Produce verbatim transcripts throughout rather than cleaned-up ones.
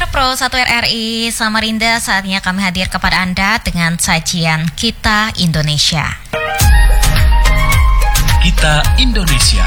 Pro satu R R I Samarinda, saatnya kami hadir kepada Anda dengan sajian Kita Indonesia. Kita Indonesia.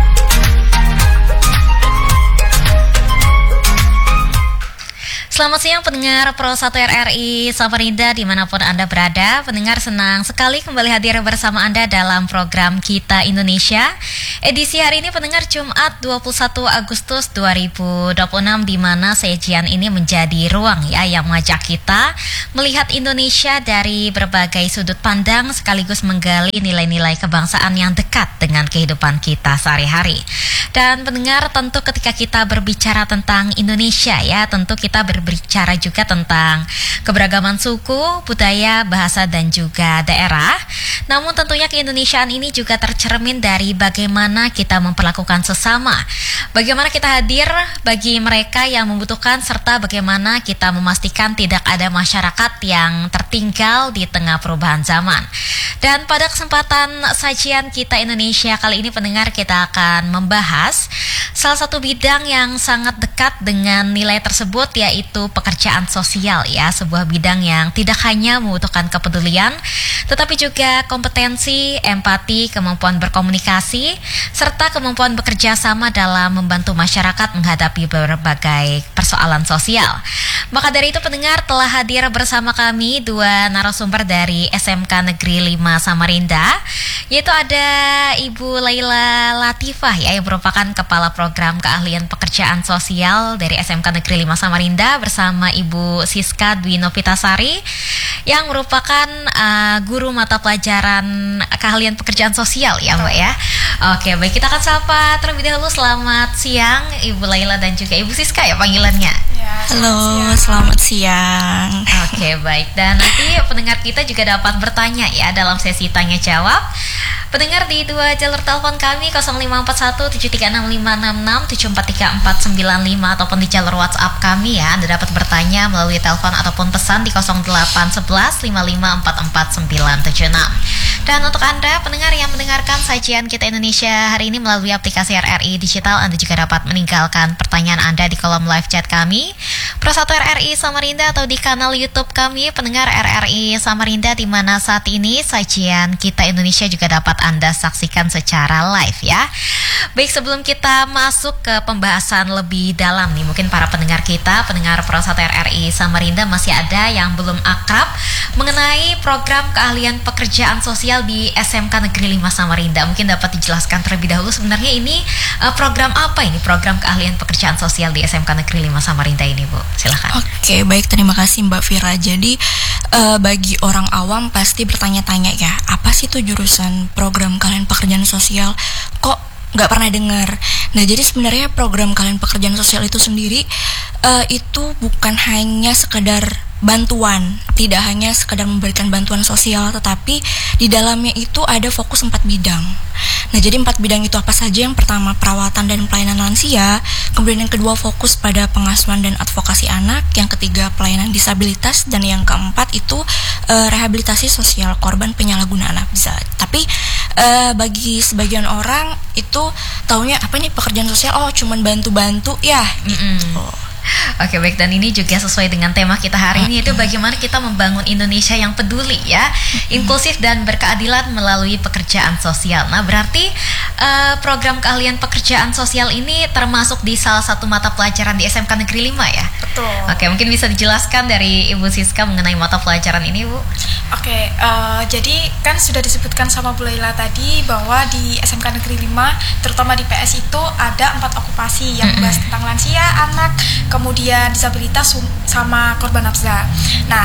Selamat siang pendengar Pro satu R R I Samarinda dimanapun Anda berada. Pendengar, senang sekali kembali hadir bersama Anda dalam program Kita Indonesia. Edisi hari ini pendengar Jumat dua puluh satu Agustus dua ribu dua puluh enam, di mana sajian ini menjadi ruang ya yang mengajak kita melihat Indonesia dari berbagai sudut pandang sekaligus menggali nilai-nilai kebangsaan yang dekat dengan kehidupan kita sehari-hari. Dan pendengar, tentu ketika kita berbicara tentang Indonesia ya, tentu kita berbicara juga tentang keberagaman suku, budaya, bahasa, dan juga daerah. Namun tentunya keindonesiaan ini juga tercermin dari bagaimana kita memperlakukan sesama, bagaimana kita hadir bagi mereka yang membutuhkan, serta bagaimana kita memastikan tidak ada masyarakat yang tertinggal di tengah perubahan zaman. Dan pada kesempatan sajian Kita Indonesia kali ini pendengar, kita akan membahas salah satu bidang yang sangat dekat dengan nilai tersebut, yaitu pekerjaan sosial ya, sebuah bidang yang tidak hanya membutuhkan kepedulian, tetapi juga kompetensi, empati, kemampuan berkomunikasi, serta kemampuan bekerja sama dalam membantu masyarakat menghadapi berbagai persoalan sosial. Maka dari itu pendengar, telah hadir bersama kami dua narasumber dari S M K Negeri lima Samarinda, yaitu ada Ibu Laila Latifah ya, yang merupakan Kepala Program Keahlian Pekerjaan Sosial dari S M K Negeri lima Samarinda, bersama Ibu Siska Dwi Novitasari yang merupakan uh, guru mata pelajaran keahlian pekerjaan sosial ya Mbak ya. Oke, baik, kita akan sapa terlebih dahulu. Selamat siang Ibu Laila dan juga Ibu Siska ya panggilannya. Ya, halo, siang. Selamat siang. Oke, baik. Dan nanti pendengar kita juga dapat bertanya ya dalam sesi tanya jawab. Pendengar di dua jalur telepon kami nol lima empat satu tujuh tiga enam lima enam enam tujuh empat tiga empat sembilan lima ataupun di jalur WhatsApp kami ya, Anda dapat bertanya melalui telepon ataupun pesan di nol delapan satu satu lima lima empat empat sembilan tujuh enam. Dan untuk Anda pendengar yang mendengarkan sajian Kita Indonesia hari ini melalui aplikasi R R I Digital, Anda juga dapat meninggalkan pertanyaan Anda di kolom live chat kami Pro satu R R I Samarinda atau di kanal YouTube kami pendengar R R I Samarinda, di mana saat ini sajian Kita Indonesia juga dapat Anda saksikan secara live ya. Baik, sebelum kita masuk ke pembahasan lebih dalam nih, mungkin para pendengar kita, pendengar Pro satu R R I Samarinda masih ada yang belum akrab mengenai program keahlian pekerjaan sosial di S M K Negeri lima Samarinda. Mungkin dapat dijelaskan terlebih dahulu sebenarnya ini uh, program apa ini, program keahlian pekerjaan sosial di S M K Negeri lima Samarinda ini Bu? Silakan. Oke, baik, terima kasih Mbak Vira. Jadi uh, bagi orang awam pasti bertanya-tanya ya, apa sih itu jurusan program keahlian pekerjaan sosial? Kok nggak pernah dengar? Nah, jadi sebenarnya program keahlian pekerjaan sosial itu sendiri uh, itu bukan hanya sekedar bantuan, tidak hanya sekedar memberikan bantuan sosial, tetapi di dalamnya itu ada fokus empat bidang. Nah, jadi empat bidang itu apa saja? Yang pertama perawatan dan pelayanan lansia, kemudian yang kedua fokus pada pengasuhan dan advokasi anak, yang ketiga pelayanan disabilitas, dan yang keempat itu uh, rehabilitasi sosial korban penyalahgunaan anak bisa. Tapi uh, bagi sebagian orang itu taunya apa nih pekerjaan sosial? Oh, cuman bantu-bantu ya gitu. Mm-hmm. Oke, baik, dan ini juga sesuai dengan tema kita hari ini, yaitu bagaimana kita membangun Indonesia yang peduli ya, inklusif dan berkeadilan melalui pekerjaan sosial. Nah, berarti uh, program keahlian pekerjaan sosial ini termasuk di salah satu mata pelajaran di S M K Negeri lima ya? Betul. Oke, mungkin bisa dijelaskan dari Ibu Siska mengenai mata pelajaran ini Bu? Oke, uh, jadi kan sudah disebutkan sama Bu Laila tadi bahwa di S M K Negeri lima, terutama di P S itu ada empat okupasi yang membahas tentang lansia, anak, kemudian disabilitas sama korban nafsa. Nah,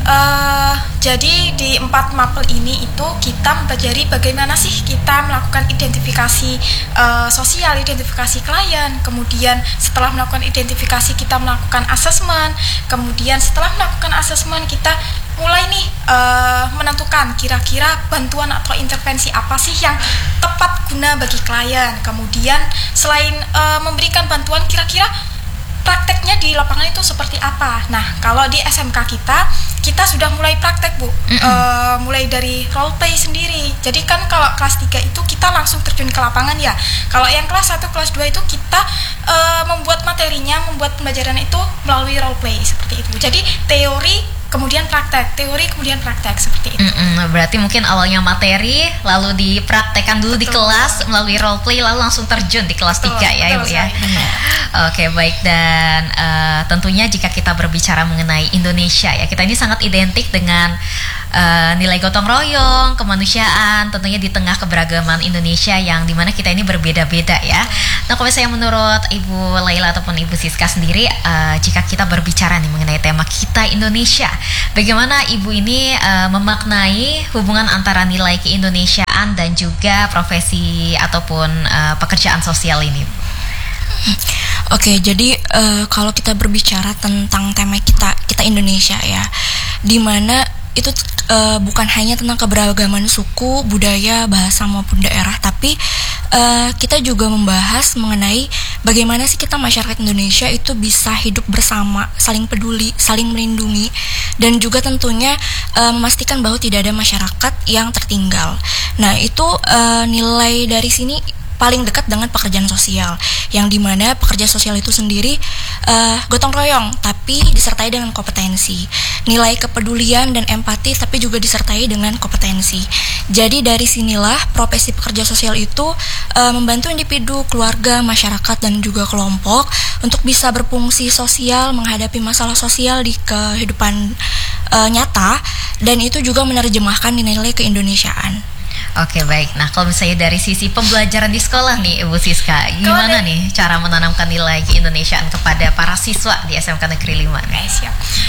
uh, jadi di empat mapel ini itu kita mempelajari bagaimana sih kita melakukan identifikasi uh, sosial, identifikasi klien, kemudian setelah melakukan identifikasi kita melakukan asesmen, kemudian setelah melakukan asesmen kita mulai nih uh, menentukan kira-kira bantuan atau intervensi apa sih yang tepat guna bagi klien. Kemudian selain uh, memberikan bantuan, kira-kira prakteknya di lapangan itu seperti apa. Nah, kalau di S M K kita, kita sudah mulai praktek Bu, mm-hmm. uh, mulai dari role play sendiri. Jadi kan kalau kelas tiga itu kita langsung terjun ke lapangan ya. Kalau yang kelas satu, kelas dua itu kita uh, membuat materinya, membuat pembelajaran itu melalui role play seperti itu. Jadi teori kemudian praktek, teori kemudian praktek seperti itu. Mm-mm, berarti mungkin awalnya materi, lalu dipraktekkan dulu betul. Di kelas melalui role play, lalu langsung terjun di kelas betul, tiga ya Ibu ya. Oke, baik, dan uh, tentunya jika kita berbicara mengenai Indonesia ya, kita ini sangat identik dengan uh, nilai gotong royong, kemanusiaan, tentunya di tengah keberagaman Indonesia yang dimana kita ini berbeda-beda ya. Nah, kalau misalnya menurut Ibu Laila ataupun Ibu Siska sendiri, uh, jika kita berbicara nih mengenai tema Kita Indonesia, bagaimana Ibu ini uh, memaknai hubungan antara nilai keindonesiaan dan juga profesi ataupun uh, pekerjaan sosial ini? Oke, jadi uh, kalau kita berbicara tentang tema kita kita Indonesia ya, di mana itu uh, bukan hanya tentang keberagaman suku, budaya, bahasa maupun daerah, tapi uh, kita juga membahas mengenai bagaimana sih kita masyarakat Indonesia itu bisa hidup bersama, saling peduli, saling melindungi, dan juga tentunya uh, memastikan bahwa tidak ada masyarakat yang tertinggal. Nah, itu uh, nilai dari sini paling dekat dengan pekerjaan sosial, yang dimana pekerja sosial itu sendiri uh, gotong royong tapi disertai dengan kompetensi, nilai kepedulian dan empati tapi juga disertai dengan kompetensi. Jadi dari sinilah profesi pekerja sosial itu uh, membantu individu, keluarga, masyarakat dan juga kelompok untuk bisa berfungsi sosial, menghadapi masalah sosial di kehidupan uh, nyata, dan itu juga menerjemahkan nilai keindonesiaan. Oke, baik. Nah, kalau misalnya dari sisi pembelajaran di sekolah nih, Ibu Siska, gimana dari, nih cara menanamkan nilai keindonesiaan kepada para siswa di S M K Negeri lima? Oke, siap.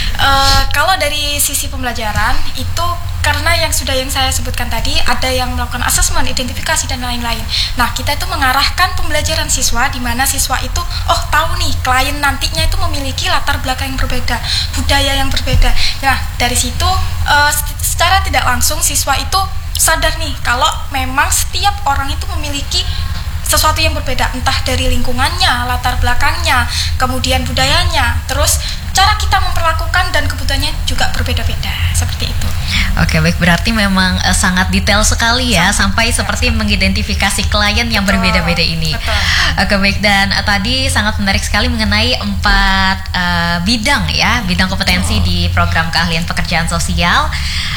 Uh, kalau dari sisi pembelajaran itu karena yang sudah yang saya sebutkan tadi, ada yang melakukan asesmen, identifikasi dan lain-lain. Nah, kita itu mengarahkan pembelajaran siswa di mana siswa itu oh tahu nih klien nantinya itu memiliki latar belakang yang berbeda, budaya yang berbeda. Nah, dari situ uh, secara tidak langsung siswa itu sadar nih kalau memang setiap orang itu memiliki sesuatu yang berbeda, entah dari lingkungannya, latar belakangnya, kemudian budayanya, terus cara kita memperlakukan dan kebutuhannya juga berbeda-beda, seperti itu. Oke, baik, berarti memang uh, sangat detail sekali ya, sangat sampai detail, seperti sangat. Mengidentifikasi klien yang betul, berbeda-beda ini. Betul. Oke, baik, dan uh, tadi sangat menarik sekali mengenai empat uh, bidang ya, bidang kompetensi betul. Di program keahlian pekerjaan sosial.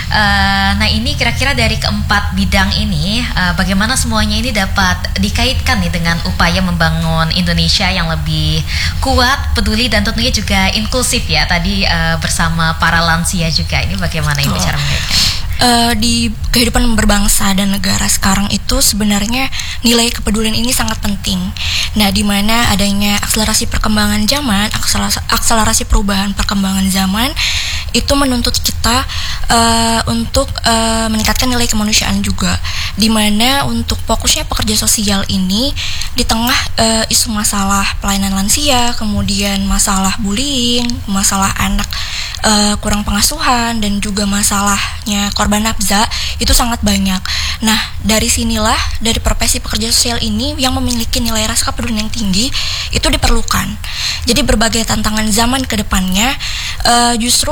Uh, nah, ini kira-kira dari keempat bidang ini, uh, bagaimana semuanya ini dapat dikaitkan nih dengan upaya membangun Indonesia yang lebih kuat, peduli dan tentunya juga inklusif ya, tadi uh, bersama para lansia juga. Ini bagaimana Ibu cara mengaitkan? Uh, di kehidupan berbangsa dan negara sekarang itu sebenarnya nilai kepedulian ini sangat penting. Nah, di mana adanya akselerasi perkembangan zaman, akselerasi, akselerasi perubahan perkembangan zaman itu menuntut kita uh, untuk uh, meningkatkan nilai kemanusiaan juga. Di mana untuk fokusnya pekerja sosial ini di tengah uh, isu masalah pelayanan lansia, kemudian masalah bullying, masalah anak Uh, kurang pengasuhan dan juga masalahnya korban nafza itu sangat banyak. Nah, dari sinilah dari profesi pekerja sosial ini yang memiliki nilai rasa kepedulian yang tinggi itu diperlukan. Jadi berbagai tantangan zaman ke depannya uh, justru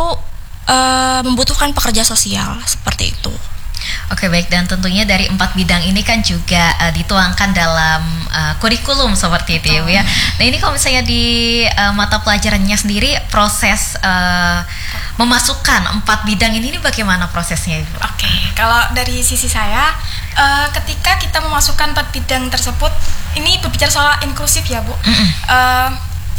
uh, membutuhkan pekerja sosial seperti itu. Oke, baik, dan tentunya dari empat bidang ini kan juga uh, dituangkan dalam uh, kurikulum seperti itu ya, ya. Nah, ini kalau misalnya di uh, mata pelajarannya sendiri proses uh, memasukkan empat bidang ini, ini bagaimana prosesnya, Ibu? Oke, kalau dari sisi saya, uh, ketika kita memasukkan empat bidang tersebut, ini berbicara soal inklusif ya, Bu. Mm-hmm. Uh,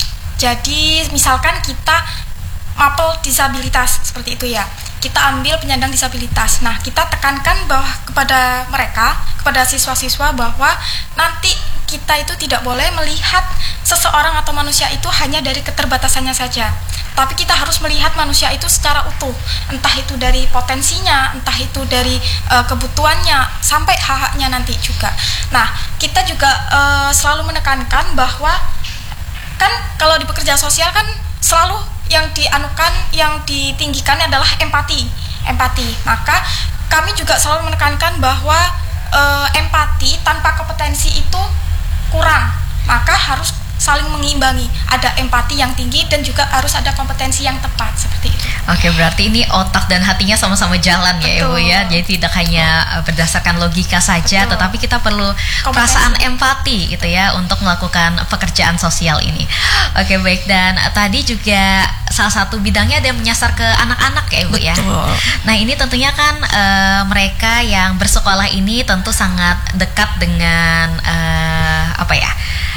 jadi misalkan kita mapel disabilitas seperti itu ya. Kita ambil penyandang disabilitas. Nah, kita tekankan bahwa kepada mereka, kepada siswa-siswa bahwa nanti kita itu tidak boleh melihat seseorang atau manusia itu hanya dari keterbatasannya saja. Tapi kita harus melihat manusia itu secara utuh. Entah itu dari potensinya, entah itu dari uh, kebutuhannya, sampai hak-haknya nanti juga. Nah, kita juga uh, selalu menekankan bahwa kan kalau di pekerjaan sosial kan selalu yang dianukan, yang ditinggikan adalah empati, empati. Maka kami juga selalu menekankan bahwa e, empati tanpa kompetensi itu kurang. Maka harus saling mengimbangi, ada empati yang tinggi dan juga harus ada kompetensi yang tepat seperti itu. Oke, berarti ini otak dan hatinya sama-sama jalan ya Ibu ya. Jadi tidak hanya berdasarkan logika saja, betul, tetapi kita perlu kompetensi, perasaan empati gitu ya untuk melakukan pekerjaan sosial ini. Oke, baik, dan tadi juga salah satu bidangnya ada yang menyasar ke anak-anak ya Ibu ya. Nah, ini tentunya kan e, mereka yang bersekolah ini tentu sangat dekat dengan e, apa ya?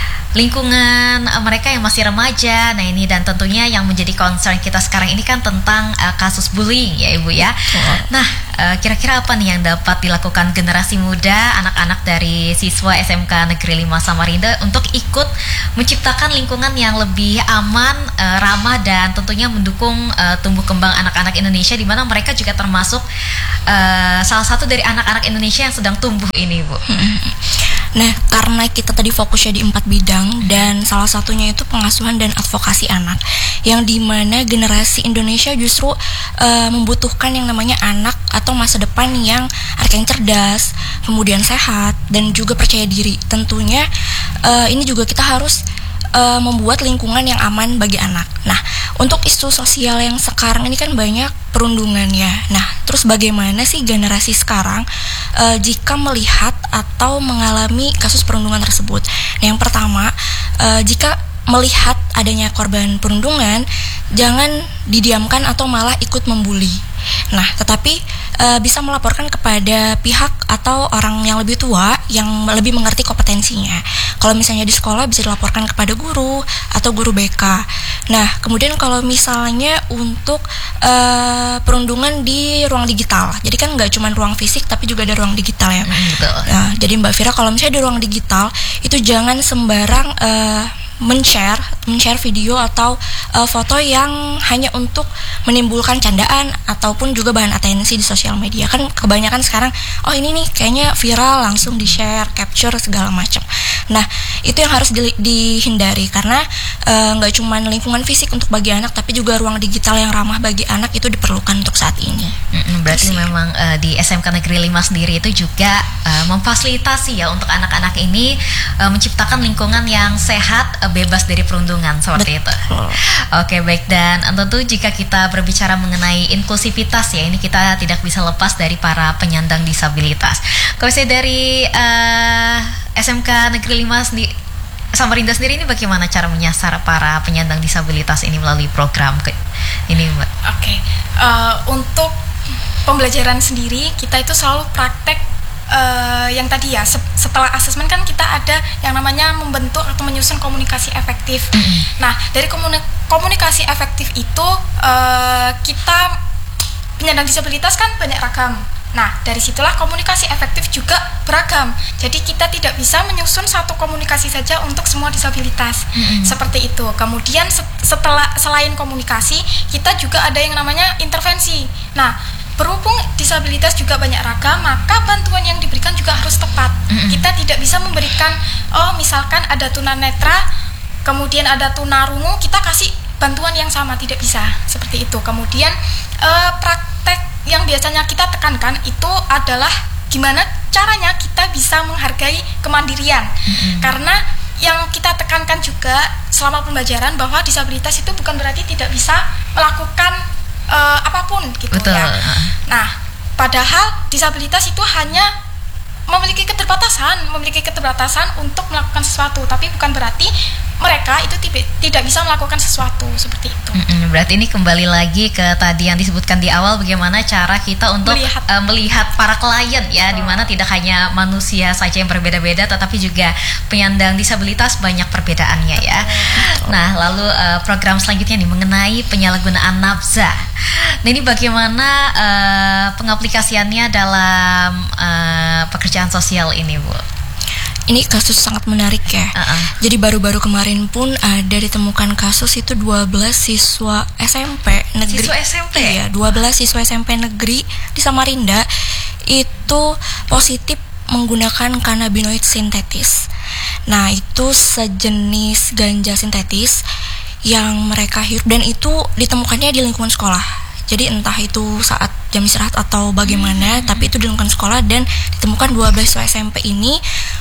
lingkungan uh, mereka yang masih remaja. Nah ini, dan tentunya yang menjadi concern kita sekarang ini kan tentang uh, kasus bullying ya Ibu ya. Oh. Nah uh, kira-kira apa nih yang dapat dilakukan generasi muda, anak-anak dari siswa S M K Negeri lima Samarinda untuk ikut menciptakan lingkungan yang lebih aman, uh, ramah, dan tentunya mendukung uh, tumbuh kembang anak-anak Indonesia, di mana mereka juga termasuk uh, salah satu dari anak-anak Indonesia yang sedang tumbuh ini Bu. Nah, karena kita tadi fokusnya di empat bidang, dan salah satunya itu pengasuhan dan advokasi anak, yang dimana generasi Indonesia justru uh, membutuhkan yang namanya anak atau masa depan yang anak yang cerdas, kemudian sehat, dan juga percaya diri. Tentunya uh, ini juga kita harus uh, membuat lingkungan yang aman bagi anak. Nah, untuk isu sosial yang sekarang ini kan banyak perundungan ya. Nah, terus bagaimana sih generasi sekarang uh, jika melihat atau mengalami kasus perundungan tersebut? Nah, yang pertama, uh, jika melihat adanya korban perundungan, jangan didiamkan atau malah ikut membuli. Nah, tetapi e, bisa melaporkan kepada pihak atau orang yang lebih tua yang lebih mengerti kompetensinya. Kalau misalnya di sekolah bisa dilaporkan kepada guru atau guru B K. Nah, kemudian kalau misalnya untuk e, perundungan di ruang digital, jadi kan nggak cuma ruang fisik tapi juga ada ruang digital ya. Mm, betul. Nah, jadi Mbak Fira, kalau misalnya di ruang digital itu jangan sembarang e, men-share, men-share video atau uh, foto yang hanya untuk menimbulkan candaan ataupun juga bahan atensi di sosial media. Kan kebanyakan sekarang, oh ini nih kayaknya viral, langsung di-share, capture segala macam. Nah, itu yang harus di, dihindari, karena nggak uh, cuma lingkungan fisik untuk bagi anak, tapi juga ruang digital yang ramah bagi anak itu diperlukan untuk saat ini. Mm-mm, berarti Terus, memang uh, di S M K Negeri lima sendiri itu juga uh, memfasilitasi ya untuk anak-anak ini uh, menciptakan lingkungan yang sehat, uh, bebas dari perundungan seperti Betul. itu. Oke, baik, dan tentu jika kita berbicara mengenai inklusivitas ya, ini kita tidak bisa lepas dari para penyandang disabilitas. Kalau saya dari uh, S M K Negeri lima sendiri, Samarinda sendiri, ini bagaimana cara menyasar para penyandang disabilitas ini melalui program ke ini Mbak? Oke, uh, untuk pembelajaran sendiri kita itu selalu praktek. Uh, yang tadi ya, setelah asesmen kan kita ada yang namanya membentuk atau menyusun komunikasi efektif. Mm-hmm. Nah, dari komuni- komunikasi efektif itu uh, kita penyandang disabilitas kan banyak ragam. Nah, dari situlah komunikasi efektif juga beragam. Jadi kita tidak bisa menyusun satu komunikasi saja untuk semua disabilitas. Mm-hmm. Seperti itu. Kemudian setelah selain komunikasi, kita juga ada yang namanya intervensi. Nah, berhubung disabilitas juga banyak ragam, maka bantuan yang diberikan juga harus tepat. Mm-hmm. Kita tidak bisa memberikan, oh misalkan ada tunanetra, kemudian ada tunarungu, kita kasih bantuan yang sama, tidak bisa seperti itu. Kemudian eh, praktek yang biasanya kita tekankan itu adalah gimana caranya kita bisa menghargai kemandirian. Mm-hmm. Karena yang kita tekankan juga selama pembelajaran bahwa disabilitas itu bukan berarti tidak bisa melakukan Uh, apapun gitu. Betul. Ya. Nah, padahal disabilitas itu hanya memiliki keterbatasan, memiliki keterbatasan untuk melakukan sesuatu, tapi bukan berarti mereka itu tiba, tidak bisa melakukan sesuatu seperti itu. Mm-mm, berarti ini kembali lagi ke tadi yang disebutkan di awal, bagaimana cara kita untuk melihat, uh, melihat para klien ya, oh. di mana tidak hanya manusia saja yang berbeda-beda, tetapi juga penyandang disabilitas banyak perbedaannya ya. Oh. Nah, lalu uh, program selanjutnya nih mengenai penyalahgunaan nafsa. Nah, ini bagaimana uh, pengaplikasiannya dalam uh, pekerjaan sosial ini, Bu? Ini kasus sangat menarik ya. Uh-uh. Jadi baru-baru kemarin pun ada ditemukan kasus itu dua belas siswa S M P negeri. Siswa S M P? Iya, dua belas siswa S M P negeri di Samarinda itu positif menggunakan kanabinoid sintetis. Nah, itu sejenis ganja sintetis yang mereka hirup, dan itu ditemukannya di lingkungan sekolah. Jadi entah itu saat jam istirahat atau bagaimana, hmm. tapi itu di lingkungan sekolah, dan ditemukan dua belas siswa S M P ini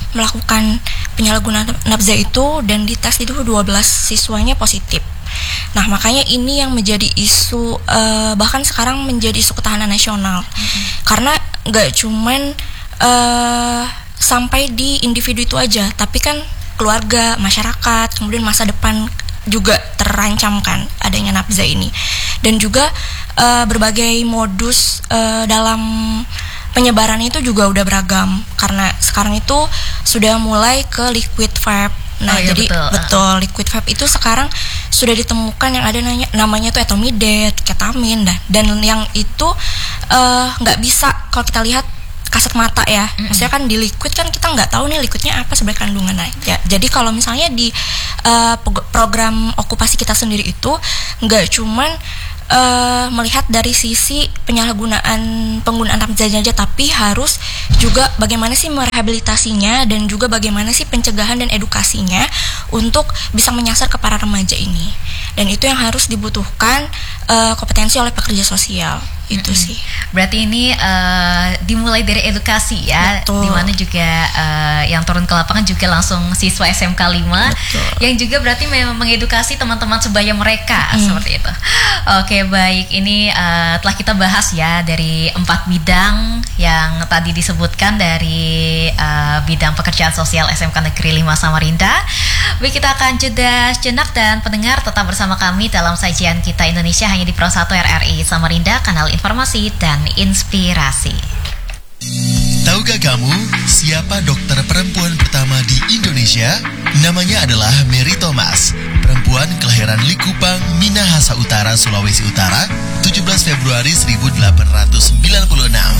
melakukan penyalahgunaan nafza itu dan dites itu dua belas siswanya positif. Nah, makanya ini yang menjadi isu, uh, bahkan sekarang menjadi isu ketahanan nasional. Mm-hmm. Karena nggak cuman uh, sampai di individu itu aja, tapi kan keluarga, masyarakat, kemudian masa depan juga terancam kan adanya nafza ini. Dan juga uh, berbagai modus uh, dalam penyebaran itu juga udah beragam, karena sekarang itu sudah mulai ke liquid vape. Nah, oh, iya, jadi betul. betul liquid vape itu sekarang sudah ditemukan yang ada nanya, namanya tuh etomidate, ketamin, dan dan yang itu nggak uh, bisa kalau kita lihat kasat mata ya. Mm-hmm. Maksudnya kan di liquid kan kita nggak tahu nih liquidnya apa sebenarnya kandungannya. Ya, jadi kalau misalnya di uh, program okupasi kita sendiri itu nggak cuman Uh, melihat dari sisi penyalahgunaan penggunaan nafza aja, tapi harus juga bagaimana sih merehabilitasinya dan juga bagaimana sih pencegahan dan edukasinya untuk bisa menyasar ke para remaja ini. Dan itu yang harus dibutuhkan uh, kompetensi oleh pekerja sosial. Itu mm-hmm. sih. Berarti ini uh, dimulai dari edukasi ya, di mana juga uh, yang turun ke lapangan juga langsung siswa S M K lima. Betul. Yang juga berarti memang mengedukasi teman-teman sebaya mereka mm. seperti itu. Oke, baik, ini uh, telah kita bahas ya dari empat bidang yang tadi disebutkan dari uh, bidang pekerjaan sosial S M K Negeri lima Samarinda. Baik, kita akan jeda sejenak dan pendengar tetap bersama kami dalam sajian Kita Indonesia hanya di Pro satu R R I Samarinda, kanal informasi dan inspirasi. Tahukah kamu siapa dokter perempuan pertama di Indonesia? Namanya adalah Mary Thomas, perempuan kelahiran Likupang, Minahasa Utara, Sulawesi Utara, tujuh belas Februari seribu delapan ratus sembilan puluh enam.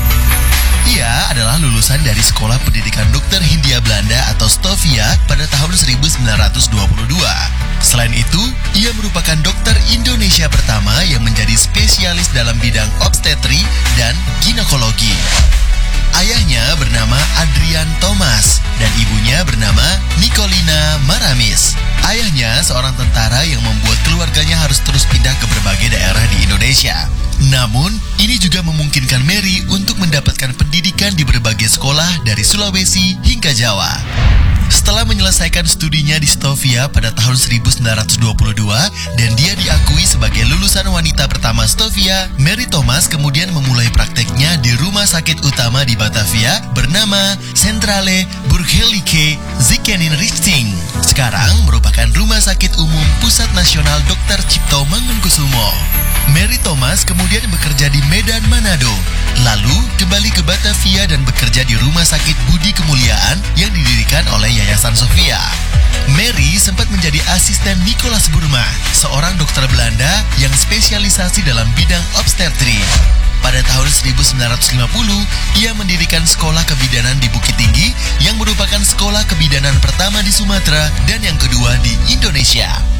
Ia adalah lulusan dari Sekolah Pendidikan Dokter Hindia Belanda atau Stovia pada tahun seribu sembilan ratus dua puluh dua. Selain itu, ia merupakan dokter Indonesia pertama yang menjadi spesialis dalam bidang obstetri dan ginekologi. Ayahnya bernama Adrian Thomas dan ibunya bernama Nicolina Maramis. Ayahnya seorang tentara yang membuat keluarganya harus terus pindah ke berbagai daerah di Indonesia. Namun, ini juga memungkinkan Mary untuk mendapatkan pendidikan di berbagai sekolah dari Sulawesi hingga Jawa. Setelah menyelesaikan studinya di Stovia pada tahun seribu sembilan ratus dua puluh dua dan dia diakui sebagai lulusan wanita pertama Stovia, Mary Thomas kemudian memulai prakteknya di rumah sakit utama di Batavia bernama Centrale Burgerlijke Ziekeninrichting. Sekarang merupakan Rumah Sakit Umum Pusat Nasional Dokter Cipto Mangunkusumo. Mary Thomas kemudian bekerja di Medan, Manado, lalu kembali ke Batavia dan bekerja di Rumah Sakit Budi Kemuliaan yang didirikan oleh Yayasan Sofia. Mary sempat menjadi asisten Nicholas Burma, seorang dokter Belanda yang spesialisasi dalam bidang obstetri. Pada tahun seribu sembilan ratus lima puluh, ia mendirikan sekolah kebidanan di Bukit Tinggi yang merupakan sekolah kebidanan pertama di Sumatera dan yang kedua di Indonesia.